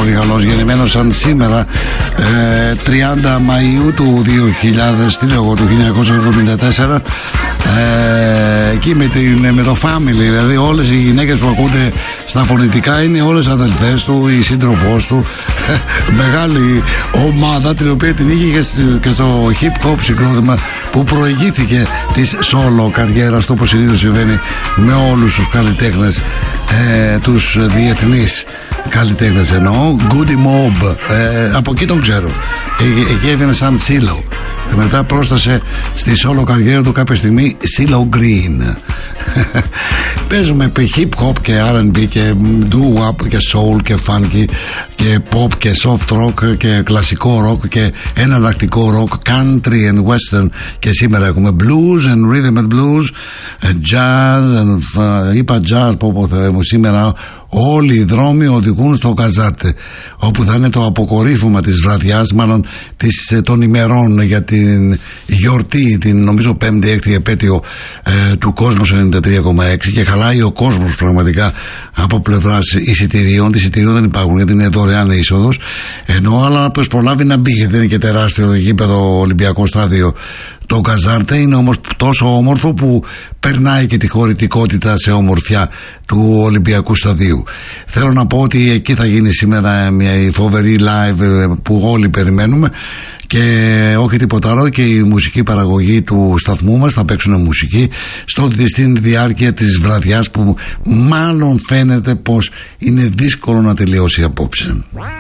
Γαλλός, γεννημένος σαν σήμερα 30 Μαΐου του 2000, τι λέω εγώ, του 1974, εκεί με το Family, δηλαδή όλες οι γυναίκες που ακούνται στα φωνητικά είναι όλες αδελφές του, η σύντροφός του. Μεγάλη ομάδα, την οποία την είχε και στο hip hop συγκρότημα που προηγήθηκε της solo καριέρας, όπως συνήθως συμβαίνει με όλους τους καλλιτέχνες, τους διεθνείς καλλιτέχνες εννοώ. Goody Mob, από εκεί τον ξέρω, εκεί έβγαινε σαν Τσίλο, μετά πρόστασε στη solo καριέρα του κάποια στιγμή CeeLo Green. Παίζουμε hip hop και R&B και doo-wop και soul και funky και pop και soft rock και κλασικό rock και εναλλακτικό rock, country and western, και σήμερα έχουμε blues and rhythm and blues, jazz and είπα jazz, σήμερα όλοι οι δρόμοι οδηγούν στο Καζάρτε, όπου θα είναι το αποκορύφωμα της βραδιάς, μάλλον των ημερών για την γιορτή, την νομίζω 5η-6η επέτειο του Κόσμος 93,6, και χαλάει ο κόσμος πραγματικά από πλευράς εισιτηρίων. Εισιτηρίων δεν υπάρχουν γιατί είναι δωρεάν είσοδος, ενώ αλλά ποιος προλάβει να μπει, γιατί δεν είναι και τεράστιο γήπεδο, Ολυμπιακό στάδιο το Καζάρτε. Είναι όμως τόσο όμορφο που περνάει και τη χωρητικότητα σε ομορφιά του Ολυμπιακού σταδίου. Θέλω να πω ότι εκεί θα γίνει σήμερα μια φοβερή live που όλοι περιμένουμε, και όχι τίποτα άλλο, και η μουσική παραγωγή του σταθμού μας θα παίξουν μουσική στην διάρκεια της βραδιάς, που μάλλον φαίνεται πως είναι δύσκολο να τελειώσει απόψε.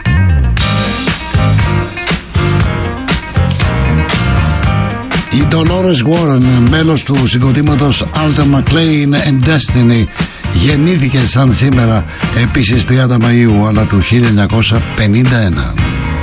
Η Dolores Warren, μέλος του συγκροτήματος Alton McLean and Destiny, γεννήθηκε σαν σήμερα επίσης 30 Μαΐου αλλά του 1951.